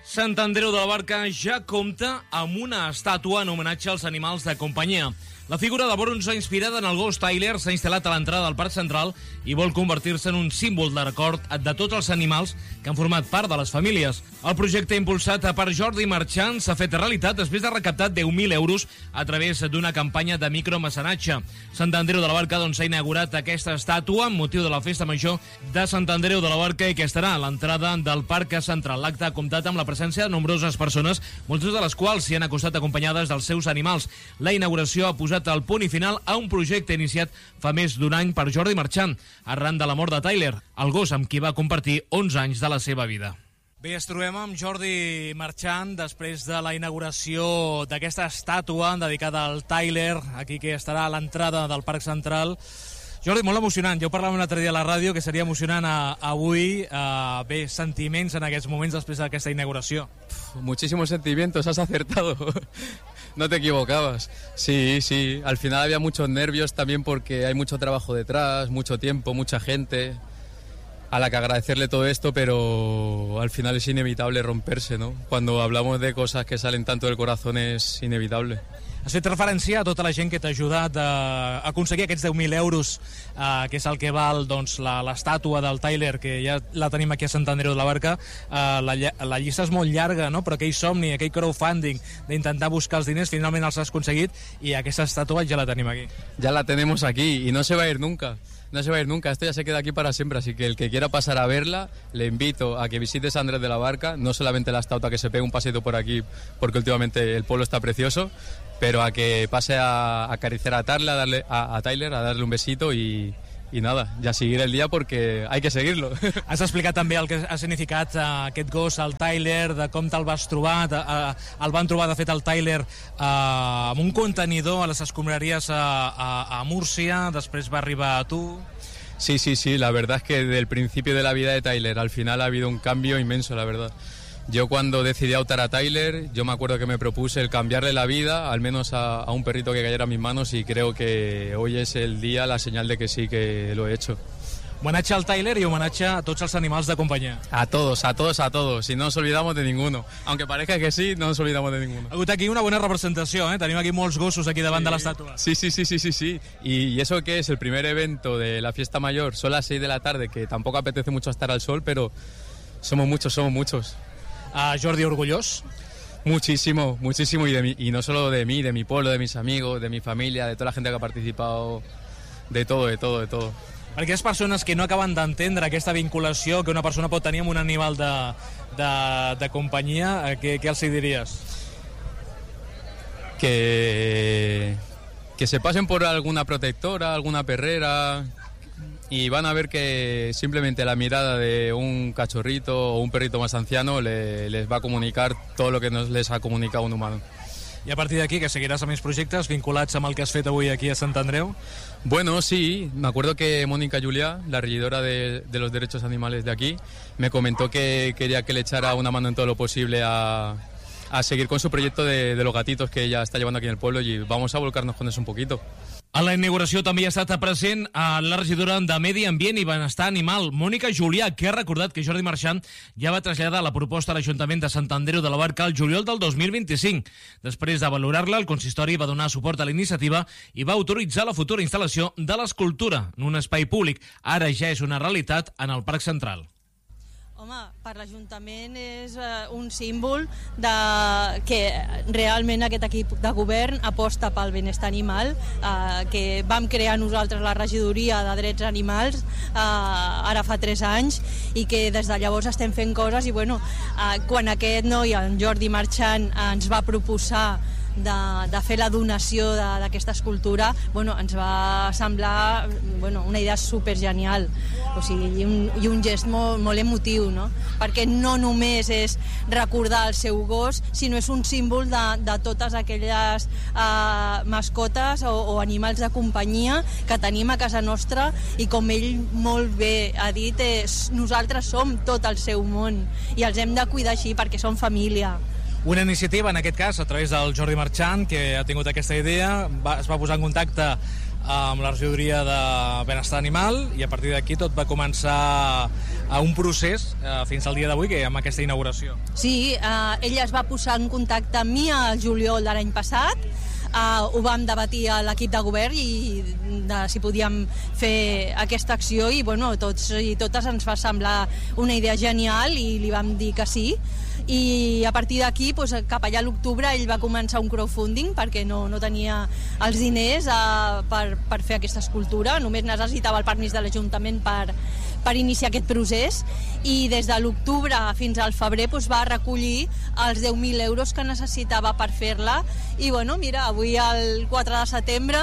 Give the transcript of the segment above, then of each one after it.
Sant Andreu de la Barca ja compta amb una estàtua en homenatge als animals de companyia. La figura de bronze inspirada en el gos Tyler s'ha instal·lat a l'entrada del Parc Central i vol convertir-se en un símbol de record de tots els animals que han format part de les famílies. El projecte impulsat per Jordi Marchant s'ha fet realitat després de recaptar 10.000 euros a través d'una campanya de micromecenatge. Sant Andreu de la Barca s'ha inaugurat aquesta estàtua amb motiu de la festa major de Sant Andreu de la Barca i que estarà a l'entrada del Parc Central. L'acte ha comptat amb la presència de nombroses persones, moltes de les quals s'hi han acostat acompanyades dels seus animals. La inauguració ha posat el punt i final a un projecte iniciat fa més d'un any per Jordi Marchant, arran de la mort de Tyler, el gos amb qui va compartir 11 anys de la seva vida. Bé, ens trobem amb Jordi Marchant després de la inauguració d'aquesta estàtua dedicada al Tyler, aquí que estarà a l'entrada del Parc Central. Jordi, molt emocionant. Ja ho parlàvem l'altre dia a la ràdio, que seria emocionant avui. Bé, sentiments en aquests moments després d'aquesta inauguració. Muchísimos sentimientos, has acertado. No te equivocabas. Sí, al final había muchos nervios también porque hay mucho trabajo detrás, mucho tiempo, mucha gente a la que agradecerle todo esto, pero al final es inevitable romperse, ¿no? Cuando hablamos de cosas que salen tanto del corazón es inevitable. Has fet referència a tota la gent que t'ha ajudat a aconseguir aquests 10.000 euros, que és el que val doncs, l'estàtua del Tyler, que ja la tenim aquí a Sant Andreu de la Barca. La llista és molt llarga, no? Però aquell somni, aquell crowdfunding d'intentar buscar els diners, finalment els has aconseguit i aquesta estàtua ja la tenim aquí. Ya la tenemos aquí y no se va a ir nunca. No se va a ir nunca, esto ya se queda aquí para siempre, así que el que quiera pasar a verla, le invito a que visite Sant Andreu de la Barca, no solamente la estatua, que se pegue un paseito por aquí, porque últimamente el pueblo está precioso, pero a que pase a acariciar a Tyler, a darle un besito y nada, ja seguir el dia perquè hay que seguirlo. Has explicat també el que ha significat aquest gos, el Tyler, de com te'l vas trobar. El van trobar, de fet, el Tyler amb un contenidor a les escombraries a Múrcia, després va arribar a tu. Sí, la verdad es que desde el principio de la vida de Tyler al final ha habido un cambio inmenso, la verdad. Yo cuando decidí adoptar a Tyler, yo me acuerdo que me propuse el cambiarle la vida, al menos a un perrito que cayera a mis manos, y creo que hoy es el día, la señal de que sí que lo he hecho. Homenatge al Tyler i homenatge a tots els animals de companyia. A todos, y no nos olvidamos de ninguno. Aunque parezca que sí, no nos olvidamos de ninguno. Ha hagut aquí una bona representació, Tenim aquí molts gossos aquí davant de l'estàtua. Sí. Y eso que es el primer evento de la fiesta mayor, son las 6 de la tarde, que tampoco apetece mucho estar al sol, pero somos muchos. Jordi, orgullós? Muchísimo, y no solo de mí, de mi pueblo, de mis amigos, de mi familia, de toda la gente que ha participado, de todo. Per aquelles persones que no acaben d'entendre aquesta vinculació que una persona pot tenir amb un animal de companyia, què els diries? Que se pasen por alguna protectora, alguna perrera, y van a ver que simplemente la mirada de un cachorrito o un perrito más anciano les va a comunicar todo lo que no les ha comunicado un humano. I a partir d'aquí, que seguiràs amb més projectes vinculats amb el que has fet avui aquí a Sant Andreu? Bueno, sí, me acuerdo que Mónica Juliá, la regidora de los derechos animales de aquí, me comentó que quería que le echara una mano en todo lo posible a seguir con su proyecto de los gatitos que ella está llevando aquí en el pueblo, y vamos a volcarnos con eso un poquito. A la inauguració també ha estat present la regidora de Medi Ambient i Benestar Animal, Mònica Julià, que ha recordat que Jordi Marchant ja va traslladar la proposta a l'Ajuntament de Sant Andreu de la Barca al juliol del 2025. Després de valorar-la, el consistori va donar suport a la iniciativa i va autoritzar la futura instal·lació de l'escultura en un espai públic. Ara ja és una realitat en el Parc Central. Home, per l'Ajuntament és un símbol que realment aquest equip de govern aposta pel benestar animal, que vam crear nosaltres la regidoria de drets animals ara fa 3 anys, i que des de llavors estem fent coses, i quan aquest noi, en Jordi Marchant, ens va proposar de fer la donació d'aquesta escultura, ens va semblar una idea supergenial, i un gest molt emotiu, no? Perquè no només és recordar el seu gos, sinó és un símbol de totes aquelles mascotes o animals de companyia que tenim a casa nostra, i com ell molt bé ha dit, nosaltres som tot el seu món i els hem de cuidar així perquè som família. Una iniciativa, en aquest cas, a través del Jordi Marchant, que ha tingut aquesta idea, es va posar en contacte amb la regidoria de Benestar Animal, i a partir d'aquí tot va començar un procés fins al dia d'avui, que amb aquesta inauguració. Sí, ella es va posar en contacte amb mi al juliol de l'any passat. Ho vam debatir a l'equip de govern i de si podíem fer aquesta acció, i bueno, tots i totes ens va semblar una idea genial i li vam dir que sí. I a partir d'aquí, doncs, cap allà a l'octubre, ell va començar un crowdfunding perquè no tenia els diners per fer aquesta escultura, només necessitava el permís de l'Ajuntament per iniciar aquest procés, i des de l'octubre fins al febrer doncs, va recollir els 10.000 euros que necessitava per fer-la, i bueno, mira, avui el 4 de setembre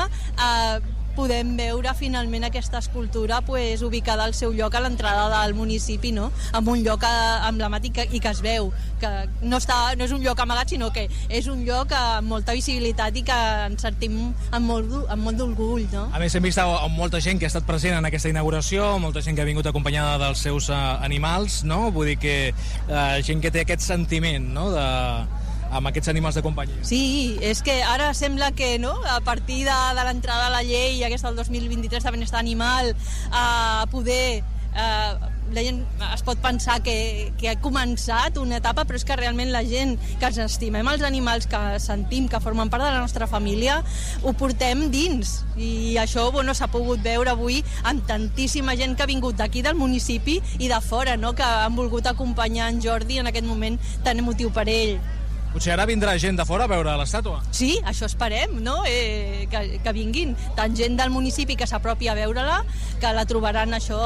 podem veure finalment aquesta escultura pues, ubicada al seu lloc a l'entrada del municipi, no? En un lloc emblemàtic i que es veu que no és un lloc amagat, sinó que és un lloc amb molta visibilitat i que ens sentim amb molt d'orgull, no? A més, hem vist molta gent que ha estat present en aquesta inauguració, molta gent que ha vingut acompanyada dels seus animals, no? Vull dir que gent que té aquest sentiment, no?, amb aquests animals de companyia. Sí, és que ara sembla que no, a partir de l'entrada de la llei aquesta del 2023 de benestar animal, poder la gent es pot pensar que ha començat una etapa, però és que realment la gent que ens estimem els animals, que sentim que formen part de la nostra família, ho portem dins, i això bueno, s'ha pogut veure avui amb tantíssima gent que ha vingut d'aquí del municipi i de fora, no?, que han volgut acompanyar en Jordi en aquest moment tan emotiu per ell. Potser ara vindrà gent de fora a veure l'estàtua. Sí, això esperem, no? Que vinguin tant gent del municipi que s'apropi a veure-la, que la trobaran això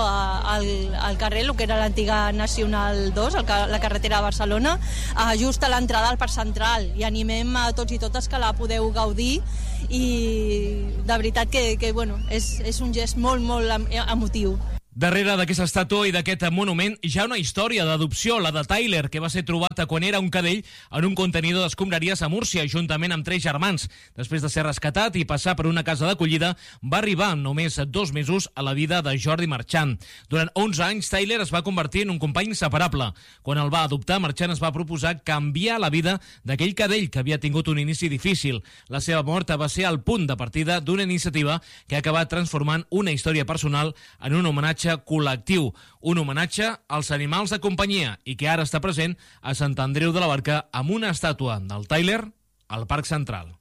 al carrer, el que era l'antiga Nacional 2, la carretera de Barcelona, just a l'entrada al Parc Central, i animem a tots i totes que la podeu gaudir, i de veritat que bueno, és un gest molt, molt emotiu. Darrere d'aquesta estàtua i d'aquest monument hi ha una història d'adopció, la de Tyler, que va ser trobat quan era un cadell en un contenidor d'escombraries a Múrcia, juntament amb 3 germans. Després de ser rescatat i passar per una casa d'acollida, va arribar en només 2 mesos a la vida de Jordi Marchant. Durant 11 anys, Tyler es va convertir en un company inseparable. Quan el va adoptar, Marchant es va proposar canviar la vida d'aquell cadell que havia tingut un inici difícil. La seva mort va ser el punt de partida d'una iniciativa que ha acabat transformant una història personal en un homenatge col·lectiu, un homenatge als animals de companyia, i que ara està present a Sant Andreu de la Barca amb una estàtua del Tyler al Parc Central.